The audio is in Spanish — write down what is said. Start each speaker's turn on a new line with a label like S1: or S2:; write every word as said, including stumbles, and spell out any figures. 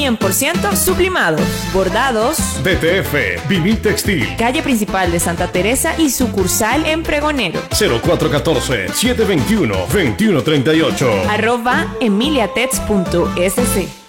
S1: cien por ciento sublimados, bordados.
S2: D T F, Vinil Textil.
S1: Calle principal de Santa Teresa y sucursal en Pregonero.
S2: cero cuatro uno cuatro, siete dos uno, dos uno tres ocho.
S1: Arroba emiliatets punto es ce.